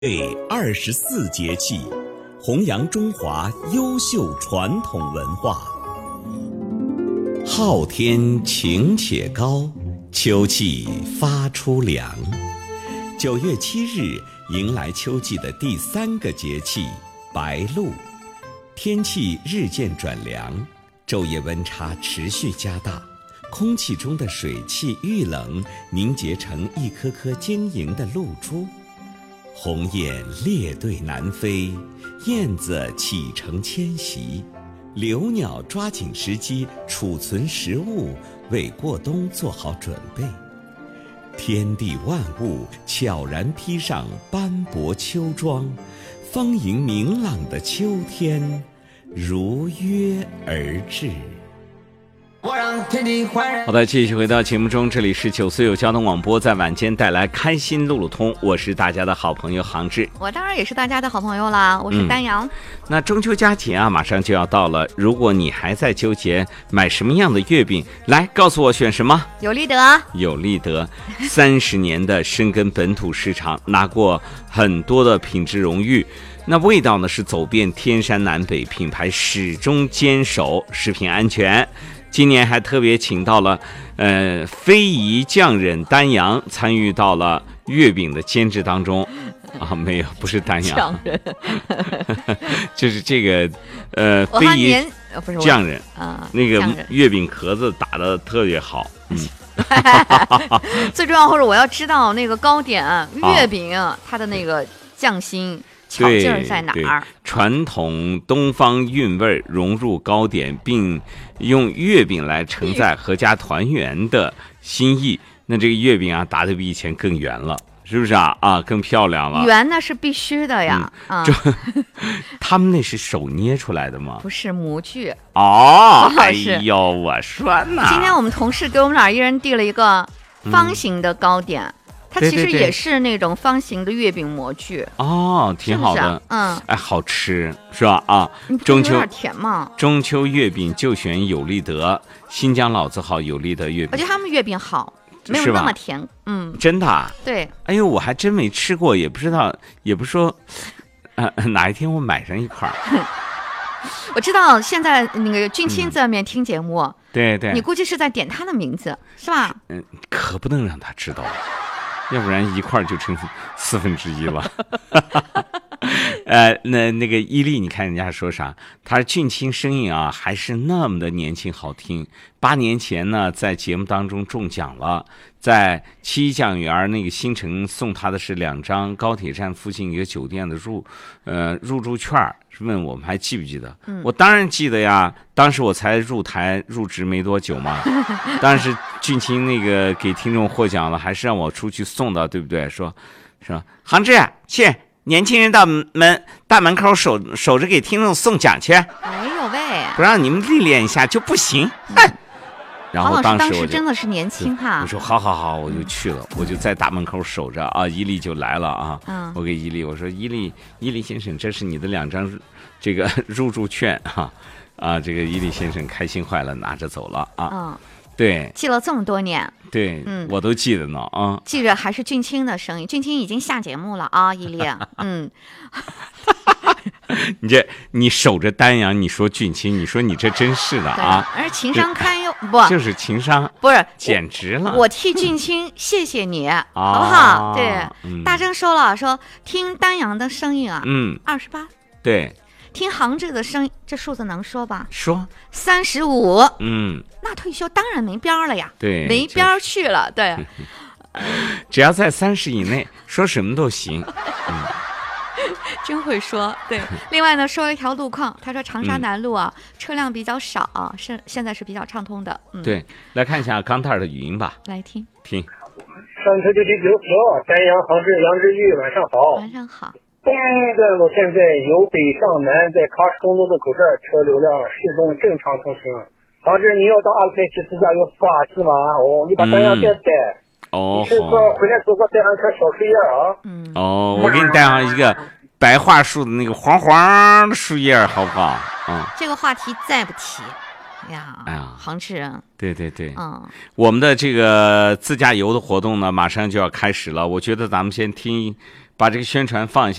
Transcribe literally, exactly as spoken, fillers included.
对二十四节气，弘扬中华优秀传统文化。昊天晴且高，秋气发出凉。九月七日迎来秋季的第三个节气白露，天气日渐转凉，昼夜温差持续加大，空气中的水汽遇冷凝结成一颗颗晶莹的露珠。鸿雁列队南飞，燕子启程迁徙，留鸟抓紧时机储存食物，为过冬做好准备。天地万物悄然披上斑驳秋装，丰盈明朗的秋天如约而至。 好的，继续回到节目中，这里是九四有交通广播，在晚间带来开心路路通，我是大家的好朋友杭志， 我当然也是大家的好朋友啦，我是丹阳、嗯、 那中秋佳节啊马上就要到了，如果你还在纠结买什么样的月饼，来告诉我选什么。 有立德， 有立德三十年的深耕本土市场，拿过很多的品质荣誉，那味道呢是走遍天山南北，品牌始终坚守食品安全。今年还特别请到了呃非遗匠人丹阳，参与到了月饼的监制当中啊，没有，不是丹阳匠人就是这个呃非遗匠人啊，那个月饼壳子打得特别好，嗯最重要或者我要知道那个糕点月饼、啊、它的那个匠心巧劲儿在哪儿？ 传统东方韵味融入糕点，并用月饼来承载阖家团圆的心意。那这个月饼啊，打得比以前更圆了，是不是啊？啊，更漂亮了。 圆那是必须的呀。嗯， 嗯他们那是手捏出来的吗？ 不是模具。 哦，哎呦，我说呢。 今天我们同事给我们俩一人递了一个方形的糕点。嗯，它其实也是那种方形的月饼模具哦，挺好的，是是啊、嗯，哎，好吃是吧？啊， 中秋有点甜嘛。 中秋月饼就选有立德，新疆老字号有立德月饼。 我觉得他们月饼好，没有那么甜，嗯， 真的、啊。 对， 哎呦，我还真没吃过，也不知道，也不说，呃，哪一天我买上一块儿。 我知道现在那个俊清在外面听节目，嗯、 对对， 你估计是在点他的名字，是吧？ 嗯，可不能让他知道。要不然一块就成四分之一了。呃，那那个伊利，你看人家说啥？他俊清声音啊，还是那么的年轻好听。八年前呢，在节目当中中奖了，在七一酱园那个新城送他的是两张高铁站附近一个酒店的入呃入住券。问我们还记不记得、嗯、我当然记得呀，当时我才入台入职没多久嘛。当时俊清那个给听众获奖了，还是让我出去送的，对不对？说说杭志去年轻人到门大门口守守着给听众送奖去。 哎呦喂， 不让你们历练一下就不行。嗯，然后当时我就当时真的是年轻哈， 我说好好好，我就去了，我就在大门口守着啊。伊利就来了啊， 嗯， 我给伊利我说伊利伊利先生，这是你的两张这个入住券哈啊，这个伊利先生开心坏了，拿着走了啊。 嗯， 对， 记了这么多年， 对，嗯，我都记得呢啊， 记着还是俊清的声音，俊清已经下节目了啊，伊利，嗯。 你这你守着丹阳，你说俊清，你说你这真是的啊！ 而情商堪忧，不就是情商， 不是简直了！ 我, 我替俊清谢谢你，好不好？对，嗯、大声说了，说听丹阳的声音啊， 嗯， 二十八， 对， 听杭志的声音，这数字能说吧？ 说三十五， 嗯， 那退休当然没边了呀， 对， 没边去了，对， 只要在三十以内，说什么都行，嗯。 真会说，对。另外呢，说一条路况，他说长沙南路啊，嗯、车辆比较少啊，是现在是比较畅通的。嗯， 对，来看一下康泰尔的语音吧。 来听听。 上车就第九条，丹阳杭志杨志玉，晚上好。 晚上好。 东段路现在由北向南，在喀什公路的口这儿，车流量适中正常通行。杭志，你要到阿勒泰奇自驾游四瓦是吗？哦，你把丹阳带带。 哦。 你是说回来走过带上棵小树叶啊？ 嗯。 哦，我给你带上一个。白桦树的那个黄黄的树叶，好不好？嗯， 这个话题再不提，呀， 哎呀， 杭志人， 对对对， 嗯， 我们的这个自驾游的活动呢，马上就要开始了。我觉得咱们先听把这个宣传放一下。